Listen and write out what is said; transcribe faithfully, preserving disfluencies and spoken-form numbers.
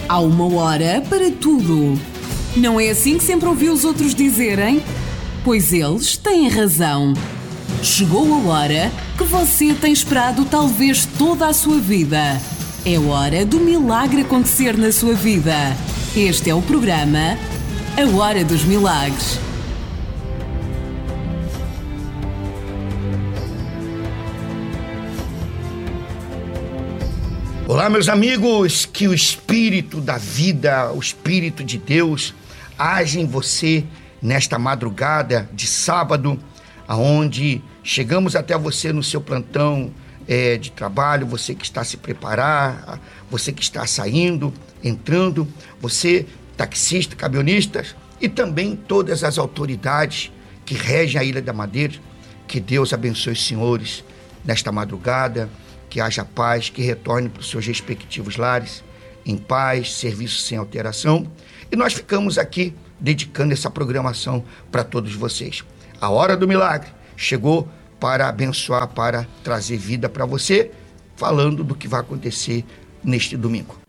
Há uma hora para tudo. Não é assim que sempre ouvi os outros dizerem? Pois eles têm razão. Chegou a hora que você tem esperado talvez toda a sua vida. É hora do milagre acontecer na sua vida. Este é o programa A Hora dos Milagres. Olá, meus amigos, que o Espírito da vida, o Espírito de Deus, age em você nesta madrugada de sábado, aonde chegamos até você no seu plantão é, de trabalho, você que está a se preparar, você que está saindo, entrando, você taxista, camionistas e também todas as autoridades que regem a Ilha da Madeira. Que Deus abençoe os senhores nesta madrugada, que haja paz, que retorne para os seus respectivos lares, em paz, serviço sem alteração. E nós ficamos aqui dedicando essa programação para todos vocês. A hora do milagre chegou para abençoar, para trazer vida para você, falando do que vai acontecer neste domingo.